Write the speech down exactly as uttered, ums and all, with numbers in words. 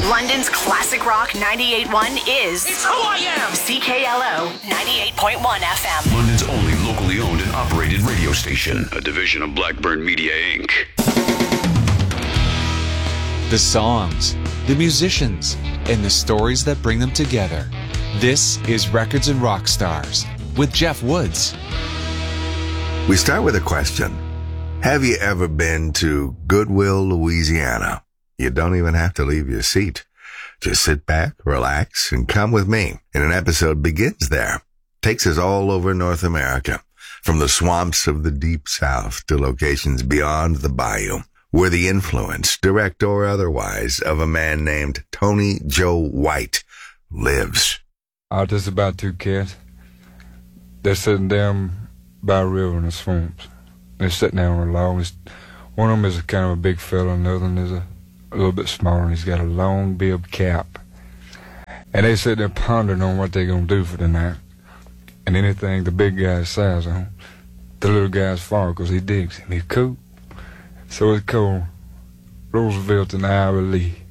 London's classic rock ninety-eight point one is... It's who I am! C K L O ninety-eight point one F M. London's only locally owned and operated radio station. A division of Blackburn Media, Incorporated. The songs, the musicians, and the stories that bring them together. This is Records and Rock Stars with Jeff Woods. We start with a question. Have you ever been to Goodwill, Louisiana? You don't even have to leave your seat. Just sit back, relax, and come with me. And an episode begins there. Takes us all over North America, from the swamps of the Deep South to locations beyond the bayou, where the influence, direct or otherwise, of a man named Tony Joe White lives. Oh, just about two cats. They're sitting down by a river in the swamps. They're sitting there on a log. One of them is a kind of a big fella, and the other one is a, a little bit smaller, and he's got a long bib cap. And they sit there pondering on what they're going to do for the night. And anything the big guy says on, the little guy's for, because he digs him. He's cool. So it's called Roosevelt and Ira Lee.